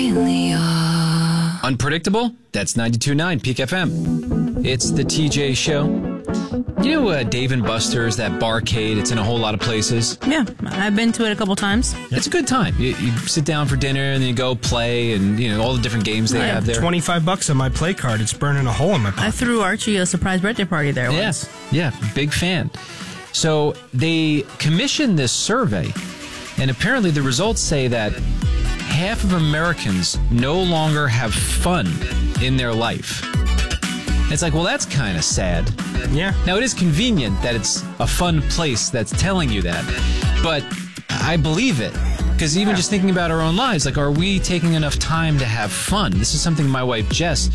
really are. Unpredictable? That's 92.9 Peak FM. It's the TJ Show. You know Dave & Buster's, that barcade? It's in a whole lot of places. Yeah, I've been to it a couple times. It's a good time. You sit down for dinner and then you go play and, you know, all the different games they have there. $25 on my play card. It's burning a hole in my pocket. I threw Archie a surprise birthday party there once. Yeah, big fan. So they commissioned this survey, and apparently the results say that half of Americans no longer have fun in their life. It's like, well, that's kind of sad. Yeah. Now, it is convenient that it's a fun place that's telling you that, but I believe it. Because even just thinking about our own lives, like, are we taking enough time to have fun? This is something my wife, Jess,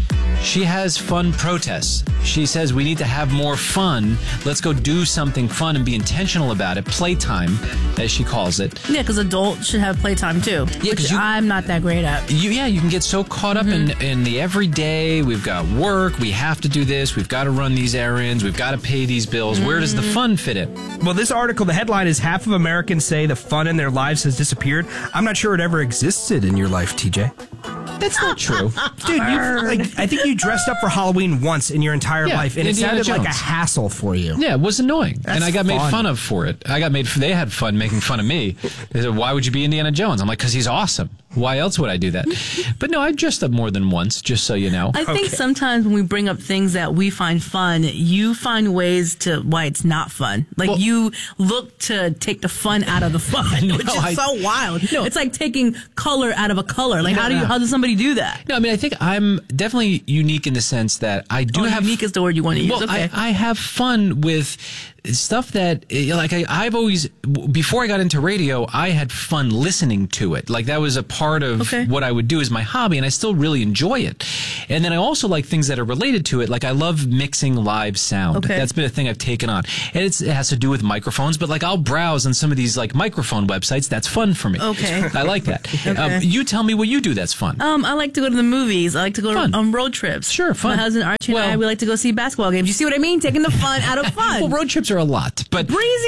she has fun protests. She says we need to have more fun. Let's go do something fun and be intentional about it. Playtime, as she calls it. Yeah, because adults should have playtime too. Yeah, which I'm not that great at. You can get so caught up in the everyday. We've got work. We have to do this. We've got to run these errands. We've got to pay these bills. Where does the fun fit in? Well, this article, the headline is half of Americans say the fun in their lives has disappeared. I'm not sure it ever existed in your life, TJ. That's not true. Dude, I think you dressed up for Halloween once in your entire life, and Indiana it sounded like a Jones. hassle for you. Yeah, it was annoying. That's and I got made fun. fun of for it. They had fun making fun of me. They said, why would you be Indiana Jones? I'm like, because he's awesome. Why else would I do that? But no, I dressed up more than once, just so you know. I think sometimes when we bring up things that we find fun, you find ways to why it's not fun. Like, you look to take the fun out of the fun, which is so wild. No. It's like taking color out of a color. Like, how does somebody do that? No, I mean, I think I'm definitely unique in the sense that I do have... Unique is the word you want to use. Well, okay. I have fun with stuff that, like, I've always... Before I got into radio, I had fun listening to it. Like, that was a part of what I would do as my hobby, and I still really enjoy it. And then I also like things that are related to it. Like, I love mixing live sound. Okay. That's been a thing I've taken on. And it has to do with microphones, but, like, I'll browse on some of these, like, microphone websites. That's fun for me. Okay. I like that. Okay. You tell me what you do that's fun. I like to go to the movies. I like to go on road trips. Sure, fun. My husband Archie and I, we like to go see basketball games. You see what I mean? Taking the fun out of fun. Well, road trips are a lot, but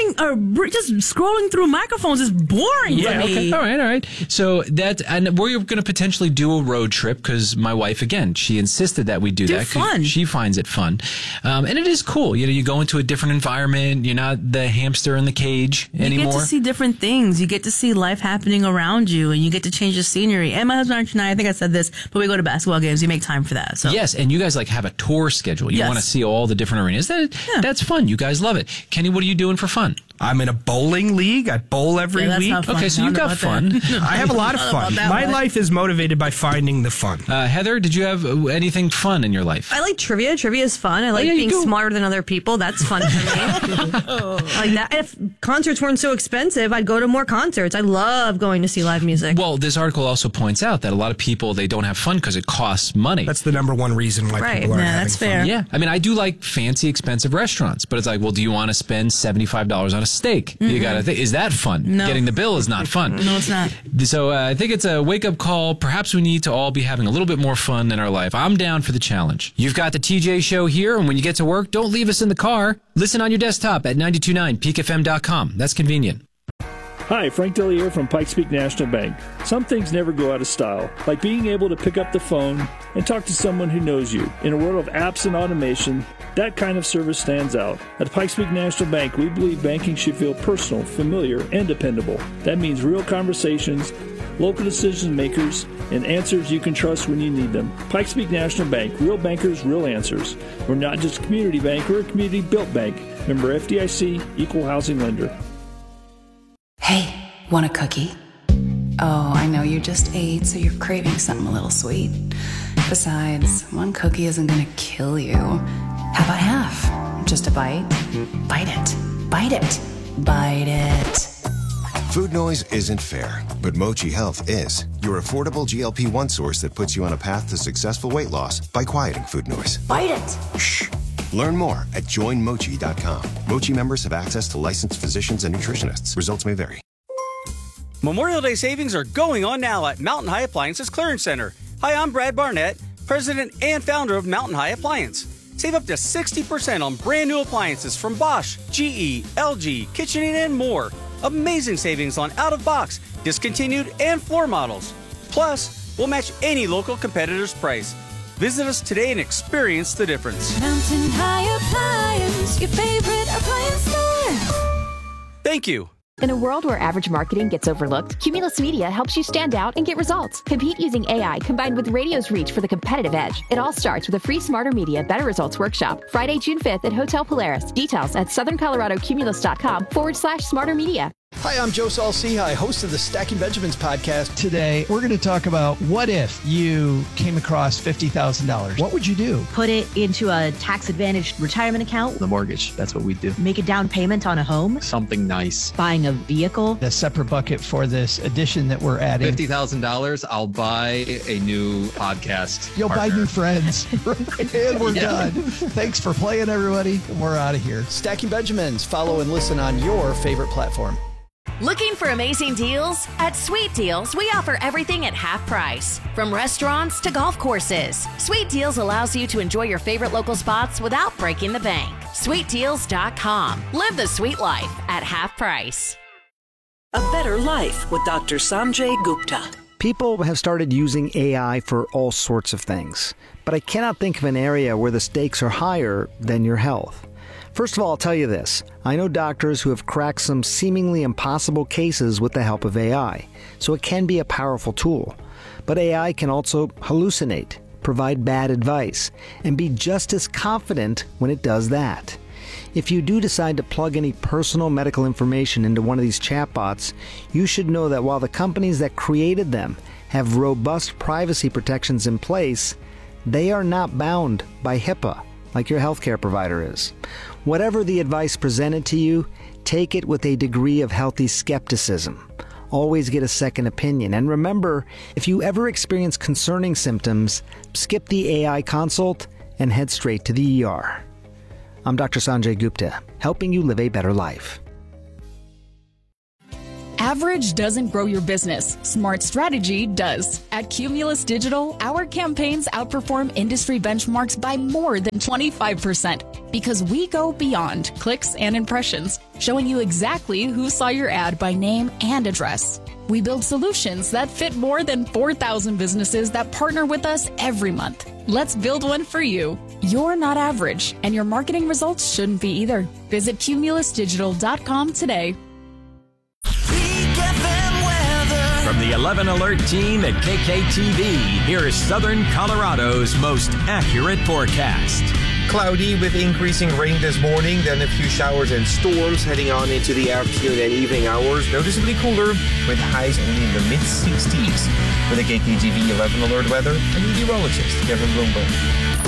just scrolling through microphones is boring for me. Okay. All right. So and we're going to potentially do a road trip because my wife, again, she insisted that we do that. Fun. She finds it fun. And it is cool. You go into a different environment. You're not the hamster in the cage anymore. You get to see different things. You get to see life happening around you, and you get to change the scenery. And my husband Archie and I think I said this, but we go to basketball games. You make time for that. So. Yes, and you guys have a tour schedule. You want to see all the different arenas. That's fun. You guys love it. Kenny, what are you doing for fun? I'm in a bowling league. I bowl every week. Not fun. Okay, so you've got fun. I have a lot of fun. My life is motivated by finding the fun. Heather, did you have anything fun in your life? I like trivia. Trivia is fun. I like being smarter than other people. That's fun for me. I like that. If concerts weren't so expensive, I'd go to more concerts. I love going to see live music. Well, this article also points out that a lot of people, they don't have fun because it costs money. That's the number one reason why people aren't having that's fair. fun. Yeah. I mean, I do like fancy, expensive restaurants, but it's like, well, do you want to spend $75 on a steak? You got to think, is that fun? No. Getting the bill is not fun. No, it's not. So I think it's a wake-up call. Perhaps we need to all be having a little bit more fun in our life. I'm down for the challenge. You've got the TJ Show here, and when you get to work, don't leave us in the car. Listen on your desktop at 92.9 peakfm.com. That's convenient. Hi, Frank Dellier from Pikes Peak National Bank. Some things never go out of style, like being able to pick up the phone and talk to someone who knows you. In a world of apps and automation, that kind of service stands out. At Pikes Peak National Bank, we believe banking should feel personal, familiar, and dependable. That means real conversations, local decision makers, and answers you can trust when you need them. Pikes Peak National Bank, real bankers, real answers. We're not just a community bank, we're a community-built bank. Member FDIC, equal housing lender. Hey, want a cookie? Oh, I know you just ate, so you're craving something a little sweet. Besides, one cookie isn't gonna kill you. How about half? Just a bite? Bite it. Bite it. Bite it. Food noise isn't fair, but Mochi Health is. Your affordable GLP-1 source that puts you on a path to successful weight loss by quieting food noise. Bite it. Shh. Learn more at joinmochi.com. Mochi members have access to licensed physicians and nutritionists. Results may vary. Memorial Day savings are going on now at Mountain High Appliances Clearance Center. Hi, I'm Brad Barnett, president and founder of Mountain High Appliance. Save up to 60% on brand new appliances from Bosch, GE, LG, KitchenAid, and more. Amazing savings on out-of-box, discontinued, and floor models. Plus, We'll match any local competitor's price. Visit us today and experience the difference. Mountain High Appliance, your favorite appliance store. Thank you. In a world where average marketing gets overlooked, Cumulus Media helps you stand out and get results. Compete using AI combined with radio's reach for the competitive edge. It all starts with a free Smarter Media Better Results workshop, Friday, June 5th at Hotel Polaris. Details at southerncoloradocumulus.com/Smarter Media. Hi, I'm Joe Saul-Sehy, host of the Stacking Benjamins podcast. Today, we're going to talk about what if you came across $50,000. What would you do? Put it into a tax-advantaged retirement account. The mortgage, that's what we do. Make a down payment on a home. Something nice. Buying a vehicle. A separate bucket for this addition that we're adding. $50,000, I'll buy a new podcast You'll partner. buy new friends. And we're done. Thanks for playing, everybody. We're out of here. Stacking Benjamins. Follow and listen on your favorite platform. Looking for amazing deals? At Sweet Deals, we offer everything at half price. From restaurants to golf courses, Sweet Deals allows you to enjoy your favorite local spots without breaking the bank. SweetDeals.com. Live the sweet life at half price. A Better Life with Dr. Sanjay Gupta. People have started using AI for all sorts of things, but I cannot think of an area where the stakes are higher than your health. First of all, I'll tell you this. I know doctors who have cracked some seemingly impossible cases with the help of AI, so it can be a powerful tool. But AI can also hallucinate, provide bad advice, and be just as confident when it does that. If you do decide to plug any personal medical information into one of these chatbots, you should know that while the companies that created them have robust privacy protections in place, they are not bound by HIPAA like your healthcare provider is. Whatever the advice presented to you, take it with a degree of healthy skepticism. Always get a second opinion. And remember, if you ever experience concerning symptoms, skip the AI consult and head straight to the ER. I'm Dr. Sanjay Gupta, helping you live a better life. Average doesn't grow your business. Smart strategy does. At Cumulus Digital, our campaigns outperform industry benchmarks by more than 25% because we go beyond clicks and impressions, showing you exactly who saw your ad by name and address. We build solutions that fit more than 4,000 businesses that partner with us every month. Let's build one for you. You're not average, and your marketing results shouldn't be either. Visit cumulusdigital.com today. From the 11 Alert team at KKTV, here's Southern Colorado's most accurate forecast. Cloudy with increasing rain this morning, then a few showers and storms heading on into the afternoon and evening hours. Noticeably cooler with highs only in the mid-60s. For the KKTV 11 Alert weather, I'm meteorologist Kevin Bloomberg.